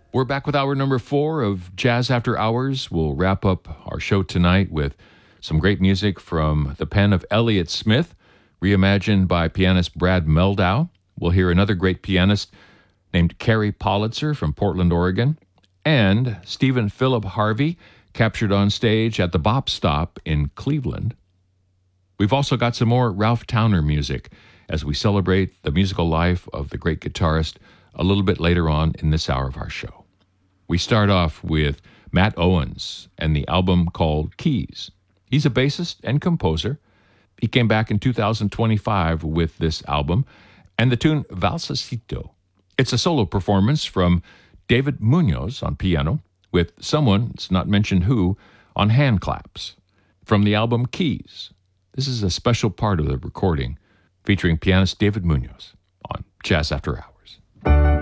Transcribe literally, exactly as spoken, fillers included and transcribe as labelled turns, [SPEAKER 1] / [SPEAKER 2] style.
[SPEAKER 1] We're back with hour number four of Jazz After Hours. We'll wrap up our show tonight with some great music from the pen of Elliott Smith, reimagined by pianist Brad Mehldau. We'll hear another great pianist named Carrie Politzer from Portland, Oregon, and Stephen Philip Harvey, captured on stage at the Bop Stop in Cleveland. We've also got some more Ralph Towner music as we celebrate the musical life of the great guitarist a little bit later on in this hour of our show. We start off with Matt Owens and the album called Keys. He's a bassist and composer. He came back in two thousand twenty-five with this album and the tune Valsecito. It's a solo performance from David Munoz on piano with someone, it's not mentioned who, on hand claps. From the album Keys, this is a special part of the recording featuring pianist David Munoz on Jazz After Hours.